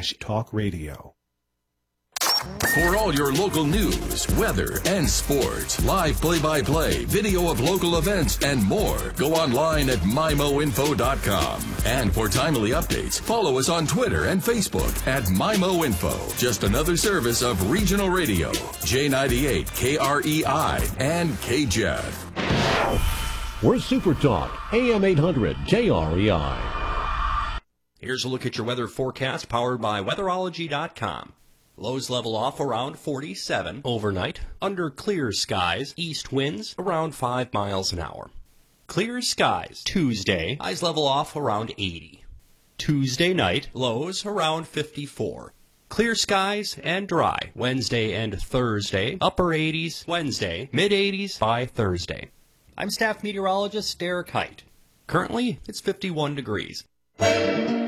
talk radio. For all your local news, weather, and sports, live play-by-play, video of local events, and more, go online at MIMOinfo.com. And for timely updates, follow us on Twitter and Facebook at MIMOinfo. Just another service of Regional Radio, J98, KREI, and KJED. We're Super Talk, AM 800, JREI. Here's a look at your weather forecast powered by Weatherology.com. Lows level off around 47 overnight. Under clear skies, east winds around 5 miles an hour. Clear skies Tuesday, highs level off around 80. Tuesday night, lows around 54. Clear skies and dry Wednesday and Thursday, upper 80s Wednesday, mid 80s by Thursday. I'm staff meteorologist Derek Height. Currently, it's 51 degrees.